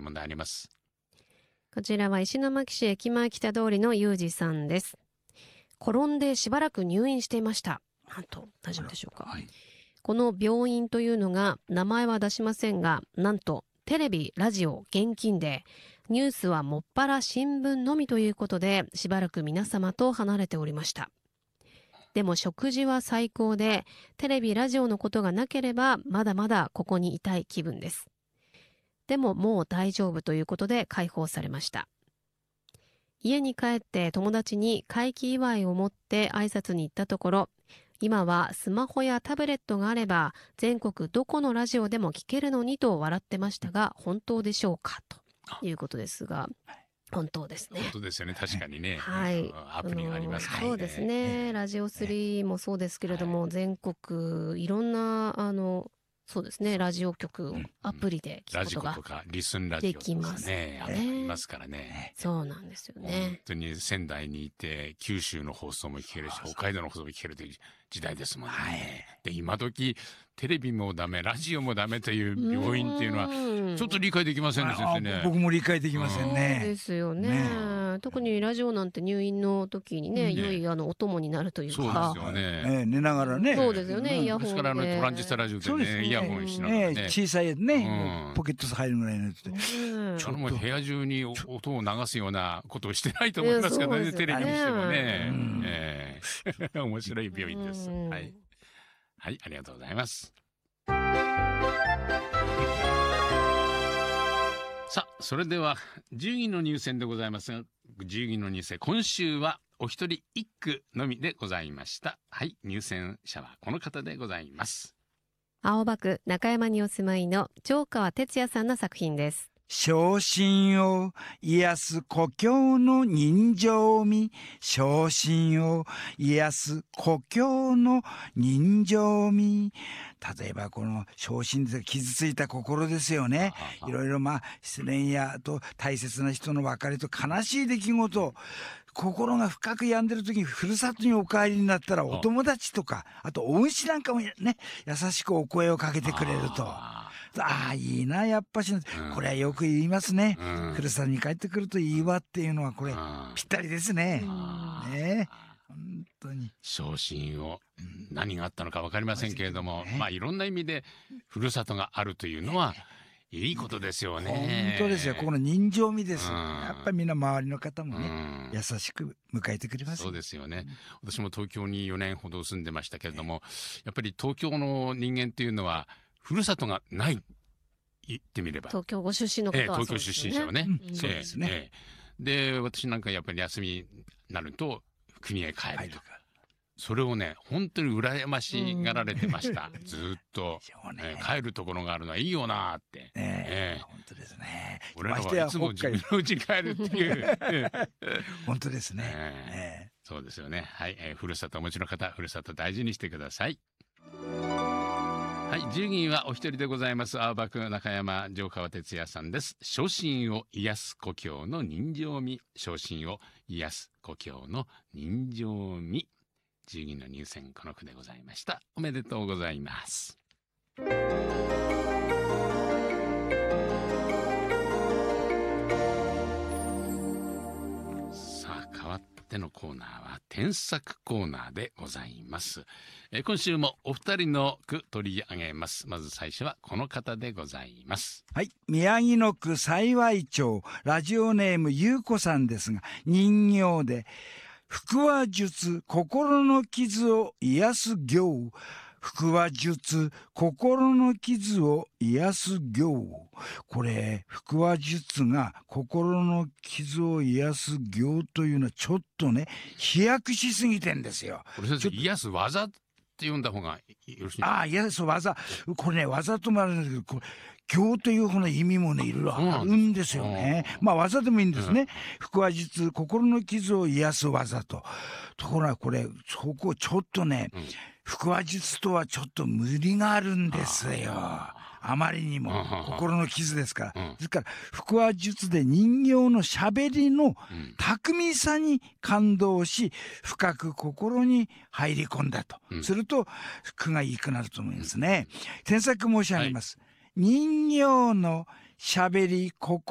問題あります。 こちらは石巻市駅前北通りのゆうじさんです。転んでしばらく入院していました。なんと大丈夫でしょうか。この病院というのが名前は出しませんが、なんとテレビ、ラジオ、現金でニュースはもっぱら新聞のみということで、しばらく皆様と離れておりました。でも食事は最高で、テレビ、ラジオのことがなければまだまだここにいたい気分です。でももう大丈夫ということで解放されました。家に帰って友達に回帰祝いを持って挨拶に行ったところ、今はスマホやタブレットがあれば全国どこのラジオでも聞けるのにと笑ってましたが、本当でしょうかということですが、本当ですね。 本当ですよね。確かにね、 はい、 アプリがありますからね。 そうですね、ラジオ3もそうですけれども、全国いろんなそうですね、ラジオ局をアプリで聞くことがラジコとかリスンラジオとかね、ありますからね。 そうなんですよね。 本当に仙台にいて九州の放送も聞けるし、北海道の放送も聞けるという時代ですもんね。で、今時テレビもダメ、ラジオもダメという病院っていうのはちょっと理解できませんでしたね。 僕も理解できませんね。 そうですよね。特にラジオなんて入院の時にね、良いお供になるというか。 そうですよね。 寝ながらね。 そうですよね、イヤホンで。 ですからトランジスタラジオでね、イヤホンしながらね。 小さいね、ポケット入るぐらいのやつで。 ちょっともう部屋中に音を流すようなことをしてないと思いますけどね、テレビにしてもね。面白い病院です。はい。はい、ありがとうございます。さあ、それでは10位の入選でございますが、10位の入選、今週はお一人一句のみでございました。はい、入選者はこの方でございます。 青葉区中山にお住まいの長川哲也さんの作品です。 傷心を癒す故郷の人情味、傷心を癒す故郷の人情味。例えばこの傷心で傷ついた心ですよね。いろいろ失恋やと大切な人の別れと悲しい出来事、心が深く病んでる時にふるさとにお帰りになったらお友達とか、あと恩師なんかもね、優しくお声をかけてくれると。いいな、やっぱし、これはよく言いますね。ふるさとに帰ってくるといいわっていうのはこれぴったりですね。ね、本当に傷心を何があったのか分かりませんけれども、いろんな意味でふるさとがあるというのはいいことですよね。 本当ですよ。この人情味です。やっぱりみんな周りの方もね、優しく迎えてくれます。 そうですよね。私も東京に4年ほど住んでましたけれども、やっぱり東京の人間っていうのはふるさとがない言ってみれば、 東京ご出身の方は東京出身者はね、 そうですね。 で、私なんかやっぱり休みになると国へ帰るとか、それをね、本当に羨ましがられてました。ずっと、帰るところがあるのはいいよなって。 本当ですね。 俺らはいつも自分の家に帰るっていう。 本当ですね。 そうですよね。はい、ふるさとお持ちの方、ふるさと大事にしてください。はい、10位はお一人でございます。青葉区中山城川哲也さんです。傷心を癒す故郷の人情味、傷心を癒す故郷の人情味。10位の入選、この句でございました。おめでとうございます。さあ、変わってのコーナーは添削コーナーでございます。今週もお二人の句取り上げます。まず最初はこの方でございます。 はい、宮城野区幸町ラジオネームゆうこさんですが、人形で腹話術、心の傷を癒す行。腹話術、心の傷を癒す行。これ、腹話術が心の傷を癒す行というのはちょっとね、飛躍しすぎてんですよ。 これ先生、癒す技って読んだ方がよろしいですか？ 癒す技。これね、技ともあるんだけど、行という方の意味もね、いろいろあるんですよね。技でもいいんですね。腹話術、心の傷を癒す技と。ところがこれ、そこちょっとね、腹話術とはちょっと無理があるんですよ。あまりにも心の傷ですから。ですから腹話術で人形のしゃべりの巧みさに感動し、深く心に入り込んだと。すると句がいいくなると思いますね。添削申し上げます。人形のしゃべり、